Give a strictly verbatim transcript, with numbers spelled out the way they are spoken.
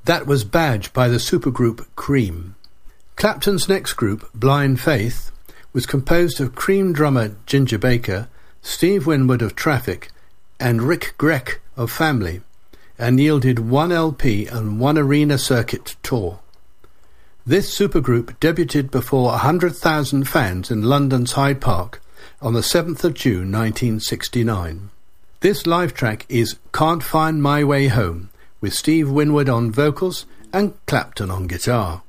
That was Badge by the supergroup Cream. Clapton's next group, Blind Faith, was composed of Cream drummer Ginger Baker, Steve Winwood of Traffic, and Rick Grech of Family, and yielded one L P and one arena circuit tour. This supergroup debuted before one hundred thousand fans in London's Hyde Park on the seventh of June nineteen sixty-nine. This live track is Can't Find My Way Home, with Steve Winwood on vocals and Clapton on guitar.